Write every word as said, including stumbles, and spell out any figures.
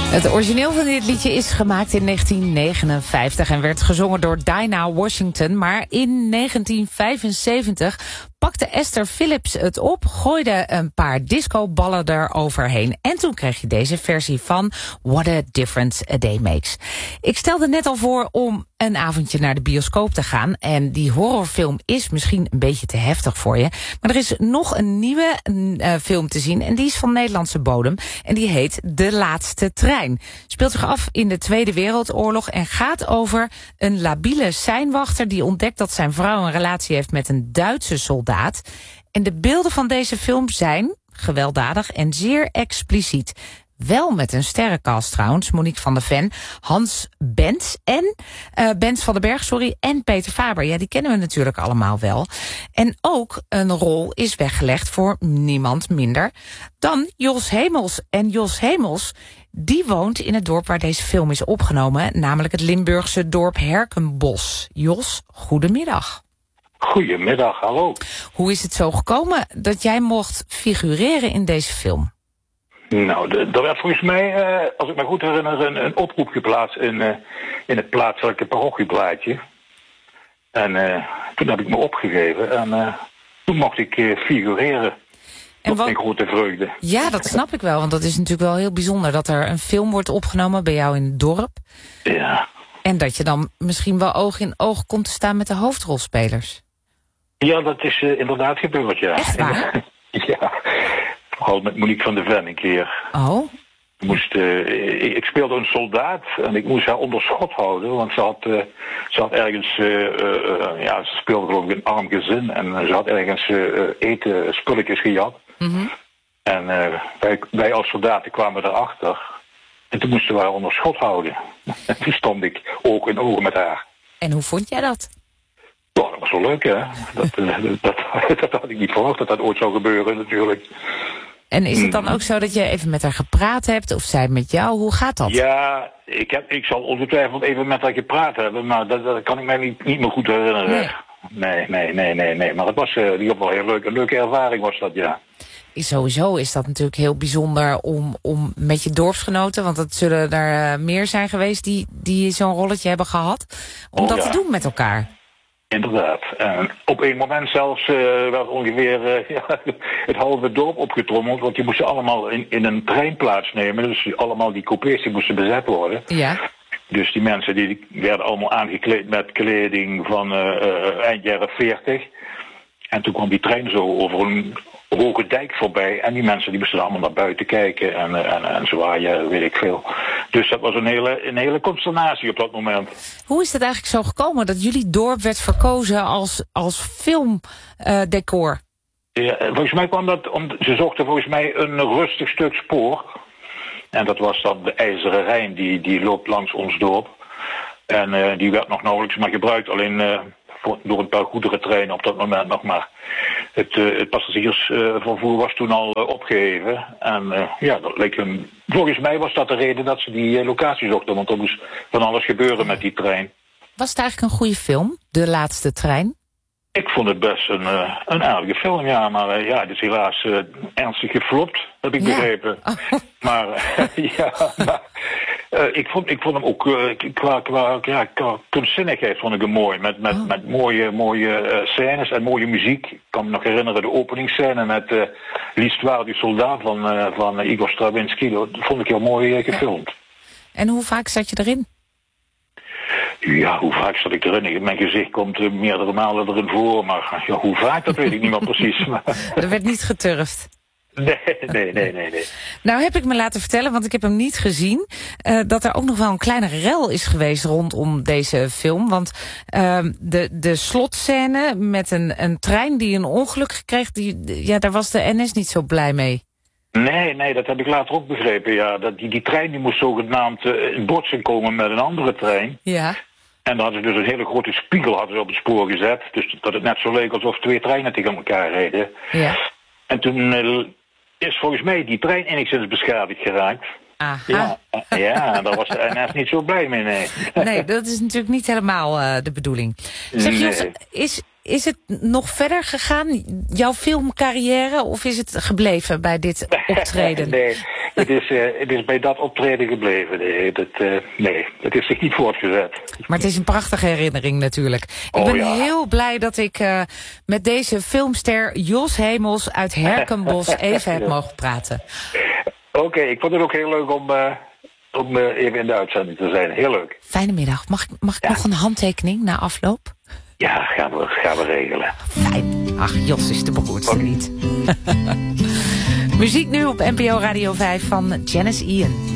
Het origineel van dit liedje is gemaakt in negentien negenenvijftig en werd gezongen door Dinah Washington. Maar in negentien vijfenzeventig pakte Esther Phillips het op, gooide een paar discoballen eroverheen. En toen kreeg je deze versie van What a Difference a Day Makes. Ik stelde net al voor om een avondje naar de bioscoop te gaan. En die horrorfilm is misschien een beetje te heftig voor je. Maar er is nog een nieuwe uh, film te zien en die is van Nederlandse bodem. En die heet De Laatste Trein. Speelt zich af in de Tweede Wereldoorlog en gaat over een labiele seinwachter die ontdekt dat zijn vrouw een relatie heeft met een Duitse soldaat. En de beelden van deze film zijn gewelddadig en zeer expliciet. Wel met een sterrencast trouwens. Monique van der Ven, Hans Bens en uh, Bens van den Berg, sorry, en Peter Faber. Ja, die kennen we natuurlijk allemaal wel. En ook een rol is weggelegd voor niemand minder dan Jos Hemels. En Jos Hemels, die woont in het dorp waar deze film is opgenomen, namelijk het Limburgse dorp Herkenbos. Jos, goedemiddag. Goedemiddag, hallo. Hoe is het zo gekomen dat jij mocht figureren in deze film? Nou, er werd volgens mij, uh, als ik me goed herinner, een, een oproep geplaatst in, uh, in het plaatselijke parochieblaadje. En uh, toen heb ik me opgegeven en uh, toen mocht ik uh, figureren. En wat... Tot mijn grote vreugde. Ja, dat snap ik wel, want dat is natuurlijk wel heel bijzonder dat er een film wordt opgenomen bij jou in het dorp. Ja. En dat je dan misschien wel oog in oog komt te staan met de hoofdrolspelers. Ja, dat is uh, inderdaad gebeurd, ja. Echt waar? Ja. Vooral met Monique van der Ven een keer. Oh? Ik, moest, uh, ik, ik speelde een soldaat en ik moest haar onder schot houden. Want ze had, uh, ze had ergens, uh, uh, ja, ze speelde geloof ik een arm gezin. En ze had ergens uh, eten, spulletjes gejat. Mm-hmm. En uh, wij, wij als soldaten kwamen erachter. En toen moesten we haar onder schot houden. En toen stond ik oog in oog met haar. En hoe vond jij dat? Oh, dat was wel leuk, hè? Dat, uh, dat, dat had ik niet verwacht dat dat ooit zou gebeuren, natuurlijk. En is het dan ook zo dat je even met haar gepraat hebt, of zij met jou? Hoe gaat dat? Ja, ik, heb, ik zal ongetwijfeld even met haar gepraat hebben, maar dat, dat kan ik mij niet, niet meer goed herinneren. Nee, nee, nee, nee, nee. nee. Maar het was uh, die wel heel leuk, een leuke ervaring was dat, ja. Sowieso is dat natuurlijk heel bijzonder om, om met je dorpsgenoten, want dat zullen er uh, meer zijn geweest die, die zo'n rolletje hebben gehad, om oh, dat ja. te doen met elkaar. Inderdaad. En op een moment zelfs uh, werd ongeveer uh, ja, het halve dorp opgetrommeld, want die moesten allemaal in, in een trein plaatsnemen. Dus allemaal die coupés die moesten bezet worden. Ja. Dus die mensen die werden allemaal aangekleed met kleding van uh, uh, eind jaren veertig. En toen kwam die trein zo over een hoge dijk voorbij. En die mensen die moesten allemaal naar buiten kijken en, uh, en, en zwaaien, weet ik veel. Dus dat was een hele, een hele consternatie op dat moment. Hoe is het eigenlijk zo gekomen dat jullie dorp werd verkozen als, als filmdecor? Uh, ja, volgens mij kwam dat, om, ze zochten volgens mij een rustig stuk spoor. En dat was dan de IJzeren Rijn, die, die loopt langs ons dorp. En uh, die werd nog nauwelijks maar gebruikt, alleen uh, voor, door een paar goederentreinen op dat moment nog maar. Het, uh, het passagiersvervoer uh, was toen al uh, opgeheven. En uh, ja, dat leek een, volgens mij was dat de reden dat ze die uh, locatie zochten. Want er moest van alles gebeuren met die trein. Was het eigenlijk een goede film, De Laatste Trein? Ik vond het best een, uh, een aardige film, ja. Maar uh, ja, het is helaas uh, ernstig geflopt, heb ik ja. begrepen. Oh. Maar uh, ja, maar, uh, ik, vond, ik vond hem ook uh, qua, qua, ja, qua kunstzinnigheid vond ik hem mooi. Met, met, oh. met mooie, mooie uh, scènes en mooie muziek. Ik kan me nog herinneren de openingsscène met uh, L'Histoire du Soldat van, uh, van uh, Igor Stravinsky. Dat vond ik heel mooi uh, gefilmd. En hoe vaak zat je erin? Ja, hoe vaak zat ik erin? Mijn gezicht komt uh, meerdere malen erin voor, maar ja, hoe vaak, dat weet ik niet meer precies. Er werd niet geturfd? Nee, nee, nee, nee, nee. Nou heb ik me laten vertellen, want ik heb hem niet gezien, uh, dat er ook nog wel een kleine rel is geweest rondom deze film. Want uh, de, de slotscène met een, een trein die een ongeluk kreeg, die, ja, daar was de N S niet zo blij mee. Nee, nee, dat heb ik later ook begrepen, ja. Dat die, die trein die moest zogenaamd uh, in botsing komen met een andere trein. Ja. En dan hadden ze dus een hele grote spiegel hadden ze op het spoor gezet. Dus dat het net zo leek alsof twee treinen tegen elkaar reden. Ja. En toen uh, is volgens mij die trein enigszins beschadigd geraakt. Aha. Ja, ja, daar was de N S niet zo blij mee, nee. Nee, dat is natuurlijk niet helemaal uh, de bedoeling. Zeg Jos, nee. is, is het nog verder gegaan, jouw filmcarrière, of is het gebleven bij dit optreden? Nee, het, is, uh, het is bij dat optreden gebleven. Nee, dat, uh, nee, het is zich niet voortgezet. Maar het is een prachtige herinnering natuurlijk. Ik oh, ben ja. heel blij dat ik uh, met deze filmster Jos Hemels uit Herkenbos even heb mogen praten. Oké, okay, ik vond het ook heel leuk om, uh, om uh, even in de uitzending te zijn. Heel leuk. Fijne middag. Mag ik, mag ik ja. nog een handtekening na afloop? Ja, gaan we, gaan we regelen. Fijn. Ach, Jos is de beroerdste okay. niet. Muziek nu op N P O Radio vijf van Janis Ian.